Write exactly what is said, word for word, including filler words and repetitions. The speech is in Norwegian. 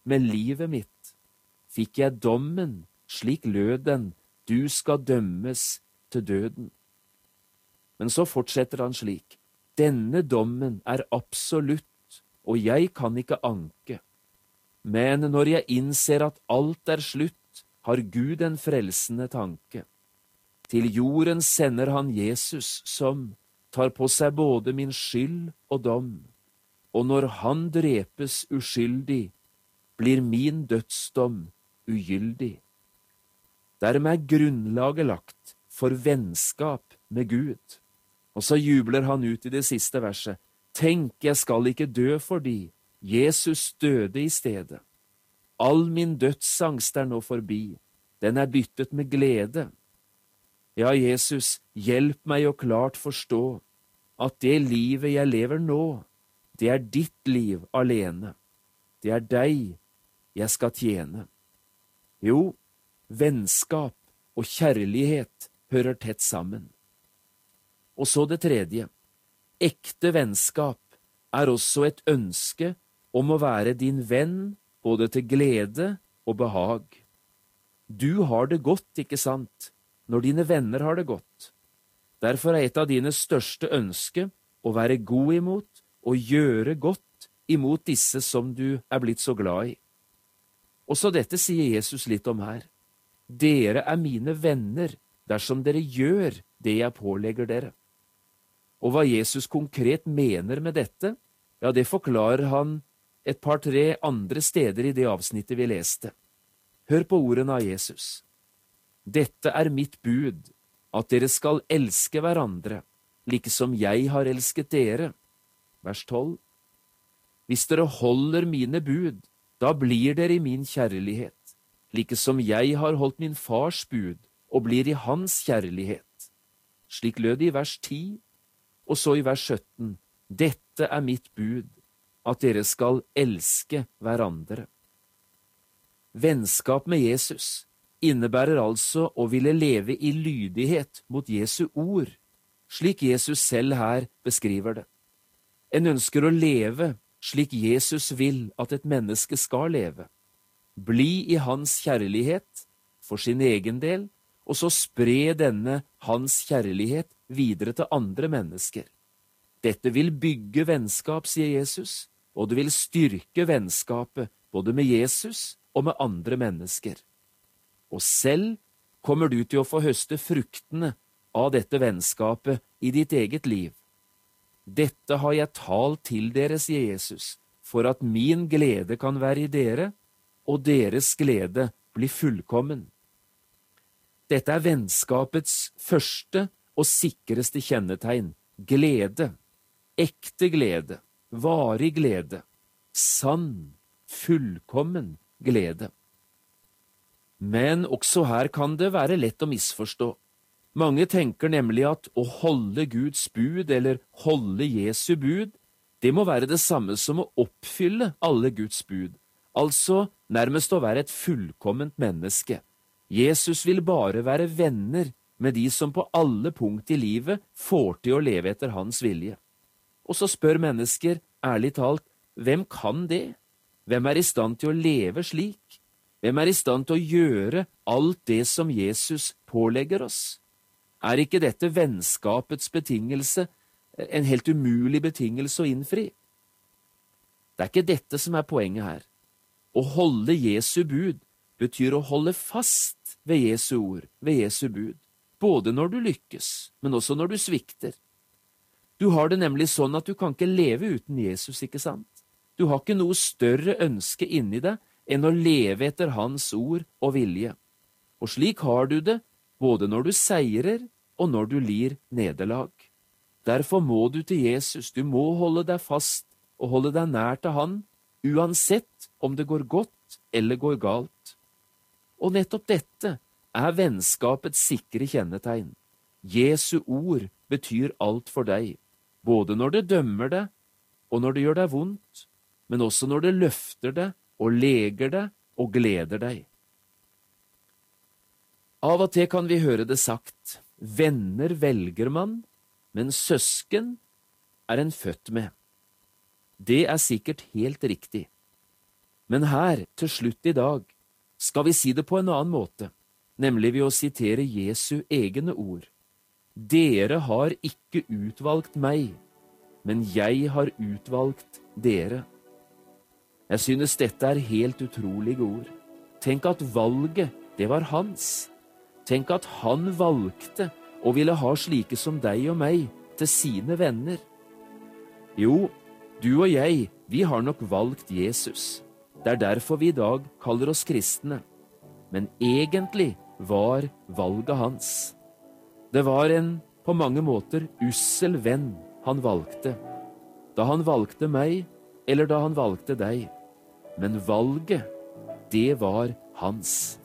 med livet mitt. Fikk jeg dommen, slik lød den, du skal dømmes til døden. Men så fortsetter han slik, denne dommen er absolutt, og jeg kan ikke anke. Men når jeg innser at alt er slutt, har Gud en frelsende tanke. Til jorden sender han Jesus som tar på seg både min skyld og dom, og når han drepes uskyldig, blir min dødsdom ugyldig. Dermed er grunnlaget lagt for vennskap med Gud. Og så jubler han ut i det siste verset. Tenk, jeg skal ikke dø fordi Jesus døde i stedet. All min dødsangst er nå forbi. Den er byttet med glede. Ja, Jesus, hjelp meg å klart forstå at det livet jeg lever nå, det er ditt liv alene. Det er deg jeg skal tjene. Jo, vennskap og kjærlighet hører tett sammen. Og så det tredje. Ekte vennskap er også et ønske om å være din venn både til glede og behag. Du har det godt, ikke sant, når dine venner har det godt. Derfor er et av dine største ønske å være god imot og gjøre godt imot disse som du er blitt så glad i. Også dette sier Jesus litt om her. Dere er mine venner dersom dere gjør det jeg pålegger dere. Og hva Jesus konkret mener med dette, ja, det forklarer han et par-tre andre steder i det avsnittet vi leste. Hør på ordene av Jesus. Dette er mitt bud, at dere skal elske hverandre, like som jeg har elsket dere. Vers tolv. Hvis dere holder mine bud, da blir dere i min kjærlighet, like som jeg har holdt min fars bud og blir i hans kjærlighet. Slik lød det i vers ti, og så i vers sytten. Dette er mitt bud, at dere skal elske hverandre. Vennskap med Jesus innebærer altså å ville leve i lydighet mot Jesu ord, slik Jesus selv her beskriver det. En ønsker å leve slik Jesus vil at et menneske skal leve. Bli i hans kjærlighet for sin egen del, og så spre denne hans kjærlighet videre til andre mennesker. Dette vil bygge vennskap, sier Jesus, og det vil styrke vennskapet både med Jesus og med andre mennesker. Og selv kommer du til å få høste fruktene av dette vennskapet i ditt eget liv. Dette har jeg talt til dere, sier Jesus, for at min glede kan være i dere, og deres glede blir fullkommen. Dette er vennskapets første og sikreste kjennetegn, glede, ekte glede, varig glede, sann, fullkommen glede. Men også her kan det være lett å misforstå. Mange tenker nemlig at å holde Guds bud eller holde Jesu bud, det må være det samme som å oppfylle alle Guds bud, altså nærmest å være et fullkomment menneske. Jesus vil bare være venner med de som på alle punkt i livet får til å leve etter hans vilje. Og så spør mennesker, ærlig talt, hvem kan det? Hvem er i stand til å leve slik? Hvem er i stand til å gjøre alt det som Jesus pålegger oss? Er ikke dette vennskapets betingelse, en helt umulig betingelse å innfri? Det er ikke dette som er poenget her. Å holde Jesu bud betyr å holde fast ved Jesu ord, ved Jesu bud, både når du lykkes, men også når du svikter. Du har det nemlig sånn at du kan ikke leve uten Jesus, ikke sant? Du har ikke noe større ønske inni deg enn å leve etter hans ord og vilje. Og slik har du det både når du seirer og når du lir nederlag. Derfor må du til Jesus, du må holde deg fast og holde deg nær til han, uansett om det går godt eller går galt. Og nettopp dette er vennskapets sikre kjennetegn. Jesu ord betyr alt for deg, både når det dømmer deg og når det gjør deg vondt, men også når det løfter deg og leger deg og gleder deg. Av og til kan vi høre det sagt, venner velger man, men søsken er en født med. Det er sikkert helt riktig. Men her, til slutt i dag, skal vi si det på en annen måte, nemlig ved å sitere Jesu egne ord. Dere har ikke utvalgt meg, men jeg har utvalgt dere. Jeg synes dette er helt utrolige ord. Tenk at valget, det var hans. Tenk at han valgte og ville ha slike som deg og meg til sine venner. Jo, du og jeg, vi har nok valgt Jesus. Det er derfor vi i dag kaller oss kristne. Men egentlig var valget hans. Det var en på mange måter ussel venn han valgte. Da han valgte meg, eller da han valgte deg. Men valget, det var hans.